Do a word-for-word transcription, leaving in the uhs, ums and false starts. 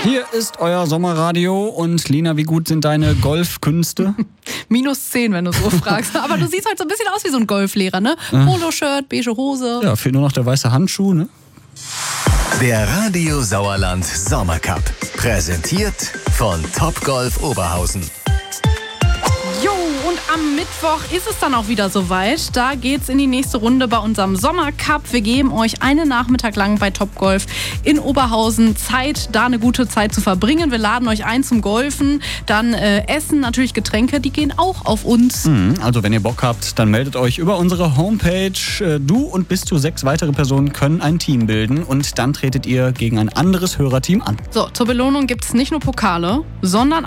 Hier ist euer Sommerradio und Lina, wie gut sind deine Golfkünste? Minus zehn, wenn du so fragst. Aber du siehst halt so ein bisschen aus wie so ein Golflehrer, ne? Poloshirt, beige Hose. Ja, fehlt nur noch der weiße Handschuh, ne? Der Radio Sauerland Sommercup. Präsentiert von Topgolf Oberhausen. Jo, und am Mittwoch ist es dann auch wieder soweit. Da geht's in die nächste Runde bei unserem Sommercup. Wir geben euch einen Nachmittag lang bei Topgolf in Oberhausen Zeit, da eine gute Zeit zu verbringen. Wir laden euch ein zum Golfen, dann äh, Essen, natürlich Getränke, die gehen auch auf uns. Mhm, also wenn ihr Bock habt, dann meldet euch über unsere Homepage. Du und bis zu sechs weitere Personen können ein Team bilden und dann tretet ihr gegen ein anderes Hörerteam an. So, zur Belohnung gibt's nicht nur Pokale, sondern